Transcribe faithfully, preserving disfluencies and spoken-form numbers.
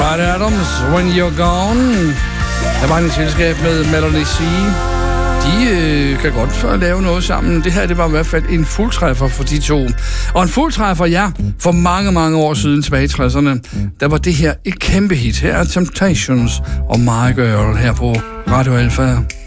Bryan Adams, When You're Gone. Der var en i selskab med Melody C. De øh, kan godt lave noget sammen. Det her, det var i hvert fald en fuldtræffer for de to. Og en fuldtræffer, ja, for mange, mange år siden, tilbage i tresserne, der var det her et kæmpe hit. Her er Temptations og My Girl her på Radio Alpha.